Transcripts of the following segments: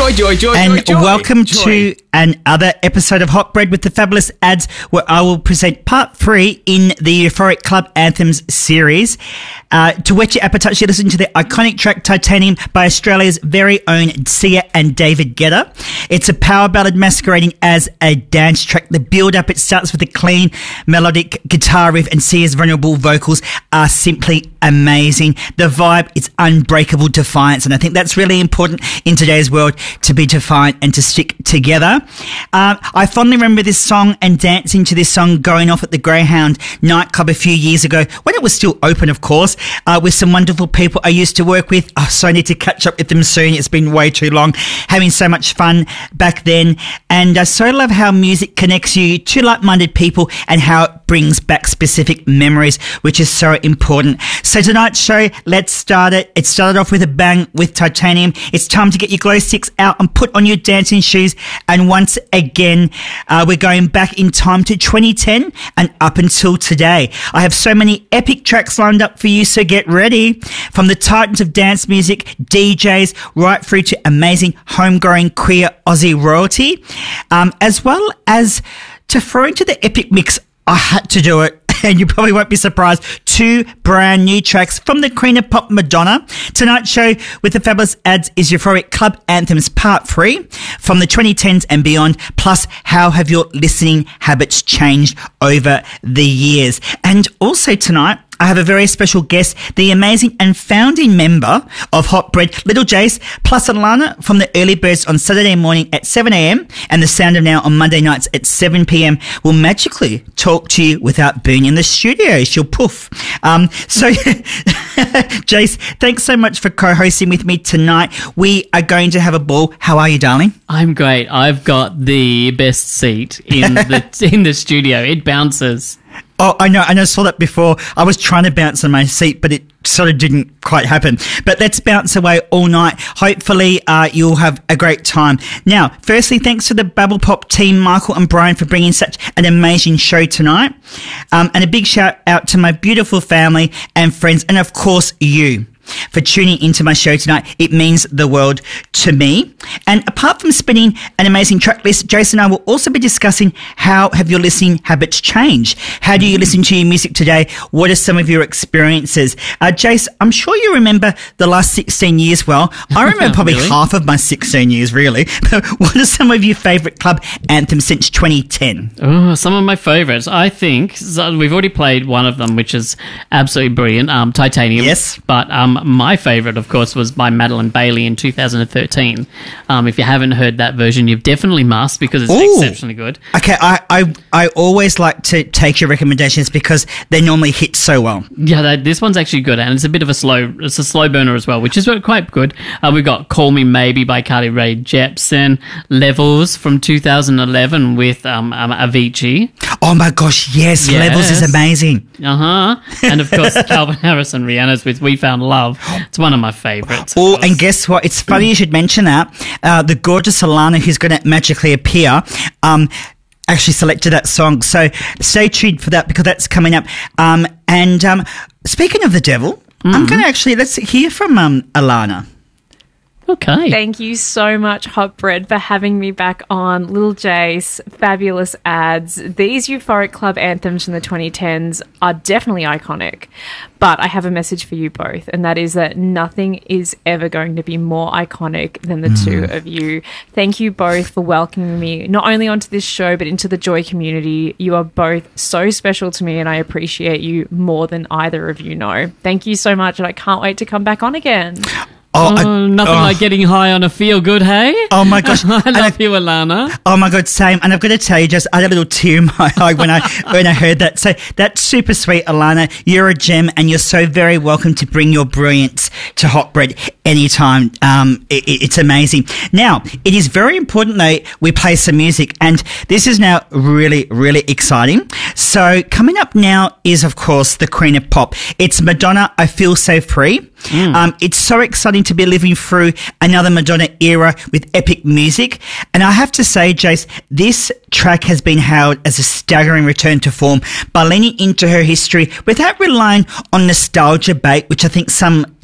welcome to another episode of Hot Bread with the Fabulous Ads, where I will present part 3 in the Euphoric Club Anthems series. To whet your appetite, you listen to the iconic track Titanium by Australia's very own Sia and David Guetta. It's a power ballad masquerading as a dance track. The build-up, it starts with a clean, melodic guitar riff, and Sia's vulnerable vocals are simply amazing. The vibe is unbreakable defiance, and I think that's really important in today's world, to be defiant and to stick together. I fondly remember this song and dancing to this song going off at the Greyhound nightclub a few years ago, when it was still open, of course, with some wonderful people I used to work with. So I need to catch up with them soon. It's been way too long. Having so much fun back then. And I so love how music connects you to like-minded people and how it brings back specific memories, which is so important. So tonight's show, let's start it. It started off with a bang with Titanium. It's time to get your glow sticks out and put on your dancing shoes. And once again, we're going back in time to 2010 and up until today. I have so many epic tracks lined up for you, so get ready. From the titans of dance music, DJs, right through to amazing homegrown queer Aussie royalty, as well as to throw into the epic mix. I had to do it. And you probably won't be surprised. 2 brand new tracks from the Queen of Pop, Madonna. Tonight's show with the Fabulous Ads is Euphoric Club Anthems Part 3 from the 2010s and beyond. Plus, how have your listening habits changed over the years? And also tonight, I have a very special guest, the amazing and founding member of Hot Bread, Little Jace, plus Alana from the Early Birds on Saturday morning at 7 a.m. and the Sound of Now on Monday nights at 7 p.m. will magically talk to you without being in the studio. She'll poof. So, Jace, thanks so much for co-hosting with me tonight. We are going to have a ball. How are you, darling? I'm great. I've got the best seat in the studio. It bounces. Oh, I know. I saw that before. I was trying to bounce on my seat, but it sort of didn't quite happen. But let's bounce away all night. Hopefully, you'll have a great time. Now, firstly, thanks to the Bubble Pop team, Michael and Brian, for bringing such an amazing show tonight. And a big shout out to my beautiful family and friends, and of course, you, for tuning into my show tonight. It means the world to me. And apart from spinning an amazing track list, Jason and I will also be discussing how have your listening habits changed? How do you listen to your music today? What are some of your experiences? Jace, I'm sure you remember the last 16 years well. I remember probably really? half of my 16 years, really. But what are some of your favourite club anthems since 2010? Oh, some of my favourites. I think we've already played one of them, which is absolutely brilliant, Titanium. Yes. But my favourite, of course, was by Madeline Bailey in 2013. If you haven't heard that version, you definitely must, because it's exceptionally good. Okay, I always like to take your recommendations because they normally hit so well. Yeah, this one's actually good, and it's a slow burner as well, which is quite good. We've got Call Me Maybe by Carly Rae Jepsen, Levels from 2011 with Avicii. Oh my gosh, yes, Levels is amazing. And of course, Calvin Harris and Rihanna's with We Found Love. It's one of my favourites. Oh, and guess what? It's funny you should mention that. The gorgeous Alana, who's going to magically appear, actually selected that song. So stay tuned for that, because that's coming up. And speaking of the devil, I'm going to let's hear from Alana. Okay. Thank you so much, Hot Bread, for having me back on. Lil Jace, Fabulous Ads. These Euphoric Club anthems from the 2010s are definitely iconic. But I have a message for you both, and that is that nothing is ever going to be more iconic than the two of you. Thank you both for welcoming me, not only onto this show, but into the Joy community. You are both so special to me, and I appreciate you more than either of you know. Thank you so much, and I can't wait to come back on again. Nothing like getting high on a feel-good, hey? Oh, my gosh. I love you, Alana. Oh, my God, same. And I've got to tell you, just I had a little tear in my eye when I heard that. So that's super sweet, Alana. You're a gem, and you're so very welcome to bring your brilliance to Hot Bread anytime. It's amazing. Now, it is very important, though, we play some music, and this is now really, really exciting. So coming up now is, of course, the Queen of Pop. It's Madonna, I Feel So Free. It's so exciting to be living through another Madonna era with epic music. And I have to say, Jace, this track has been hailed as a staggering return to form by leaning into her history without relying on nostalgia bait, which I think some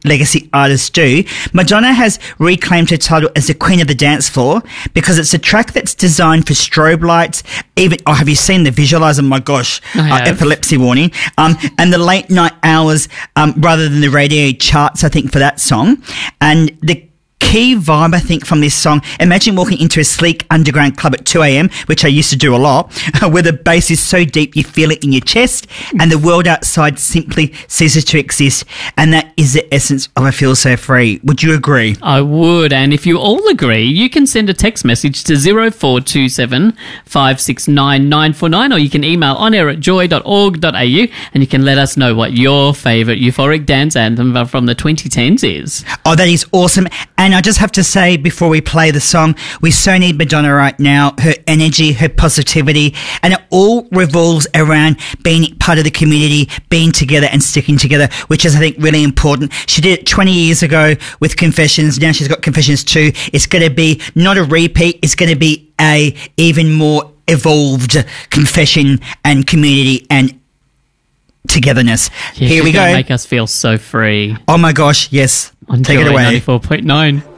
legacy artists do, Madonna has reclaimed her title as the Queen of the Dance Floor because it's a track that's designed for strobe lights. Even, have you seen the visualizer? My gosh, epilepsy warning. And the late night hours, rather than the radio charts, I think, for that song. And the key vibe, I think, from this song, imagine walking into a sleek underground club at 2 a.m, which I used to do a lot, where the bass is so deep you feel it in your chest and the world outside simply ceases to exist. And that is the essence of I Feel So Free. Would you agree? I would. And if you all agree, you can send a text message to 0427 569 949, or you can email onair@joy.org.au and you can let us know what your favourite euphoric dance anthem from the 2010s is. Oh, that is awesome. And I just have to say, before we play the song, we so need Madonna right now, her energy, her positivity, and it all revolves around being part of the community, being together and sticking together, which is, I think, really important. She did it 20 years ago with Confessions. Now she's got Confessions 2. It's going to be not a repeat. It's going to be a even more evolved confession and community and togetherness. Yeah, here we go. Make us feel so free. Oh my gosh, yes. On Take it away. 94.9.